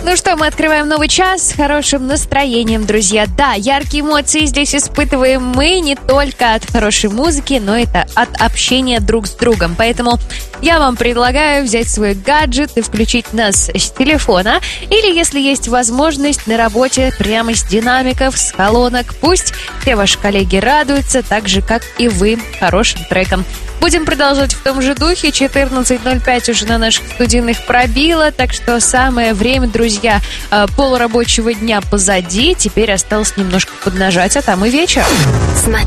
Ну что, мы открываем новый час с хорошим настроением, друзья. Да, яркие эмоции здесь испытываем мы не только от хорошей музыки, но и от общения друг с другом. Поэтому я вам предлагаю взять свой гаджет и включить нас с телефона. Или, если есть возможность, на работе прямо с динамиков, с колонок. Пусть все ваши коллеги радуются, так же, как и вы, хорошим треком. Будем продолжать в том же духе. 14:05 уже на наших студийных пробило, так что самое время, друзья, полурабочего дня позади. Теперь осталось немножко поднажать, а там и вечер.